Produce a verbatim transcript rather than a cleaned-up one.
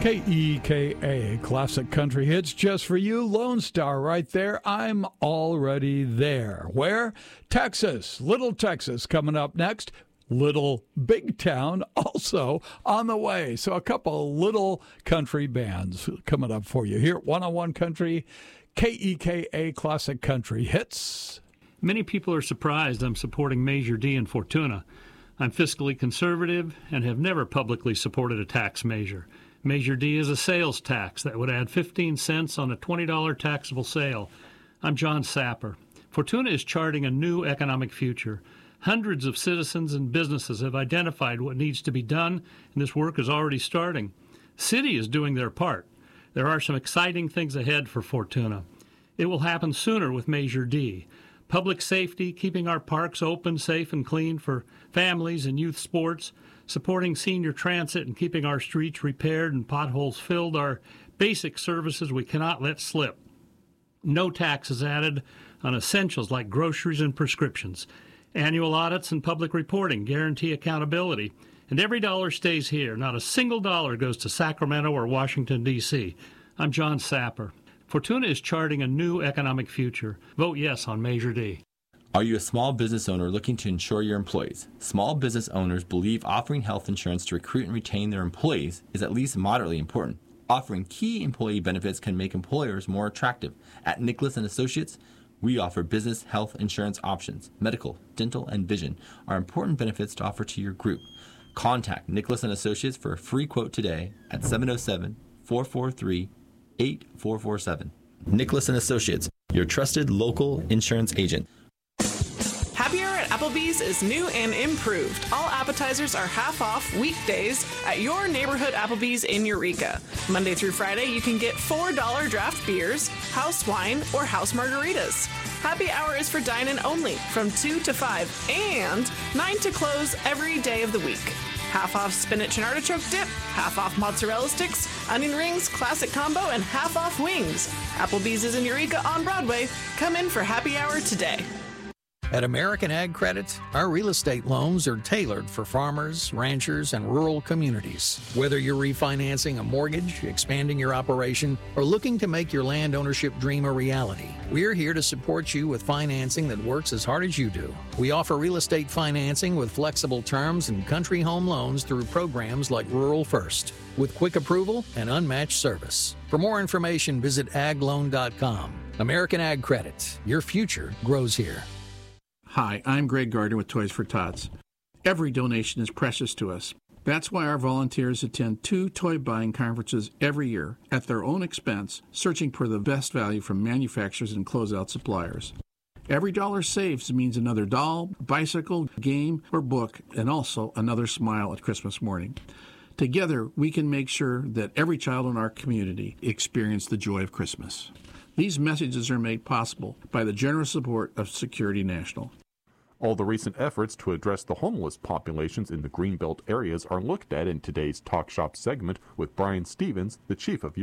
K E K A, classic country hits just for you. Lone Star right there. I'm already there. Where? Texas. Little Texas coming up next. Little Big Town also on the way. So a couple little country bands coming up for you here at one oh one Country, K E K A, classic country hits. Many people are surprised I'm supporting Measure D in Fortuna. I'm fiscally conservative and have never publicly supported a tax measure. Measure D is a sales tax that would add fifteen cents on a twenty dollars taxable sale. I'm John Sapper. Fortuna is charting a new economic future. Hundreds of citizens and businesses have identified what needs to be done, and this work is already starting. City is doing their part. There are some exciting things ahead for Fortuna. It will happen sooner with Measure D. Public safety, keeping our parks open, safe, and clean for families and youth sports, supporting senior transit and keeping our streets repaired and potholes filled are basic services we cannot let slip. No taxes added on essentials like groceries and prescriptions. Annual audits and public reporting guarantee accountability. And every dollar stays here. Not a single dollar goes to Sacramento or Washington, D C I'm John Sapper. Fortuna is charting a new economic future. Vote yes on Measure D. Are you a small business owner looking to insure your employees? Small business owners believe offering health insurance to recruit and retain their employees is at least moderately important. Offering key employee benefits can make employers more attractive. At Nicholas and Associates, we offer business health insurance options. Medical, dental, and vision are important benefits to offer to your group. Contact Nicholas and Associates for a free quote today at seven oh seven, four four three, eight four four seven. Nicholas and Associates, your trusted local insurance agent. Happy Hour at Applebee's is new and improved. All appetizers are half off weekdays at your neighborhood Applebee's in Eureka. Monday through Friday, you can get four dollars draft beers, house wine, or house margaritas. Happy Hour is for dine-in only from two to five and nine to close every day of the week. Half off spinach and artichoke dip, half off mozzarella sticks, onion rings, classic combo, and half off wings. Applebee's is in Eureka on Broadway. Come in for Happy Hour today. At American Ag Credit, our real estate loans are tailored for farmers, ranchers, and rural communities. Whether you're refinancing a mortgage, expanding your operation, or looking to make your land ownership dream a reality, we're here to support you with financing that works as hard as you do. We offer real estate financing with flexible terms and country home loans through programs like Rural First, with quick approval and unmatched service. For more information, visit ag loan dot com. American Ag Credit. Your future grows here. Hi, I'm Greg Gardner with Toys for Tots. Every donation is precious to us. That's why our volunteers attend two toy buying conferences every year at their own expense, searching for the best value from manufacturers and closeout suppliers. Every dollar saved means another doll, bicycle, game, or book, and also another smile at Christmas morning. Together, we can make sure that every child in our community experiences the joy of Christmas. These messages are made possible by the generous support of Security National. All the recent efforts to address the homeless populations in the Greenbelt areas are looked at in today's Talk Shop segment with Brian Stevens, the chief of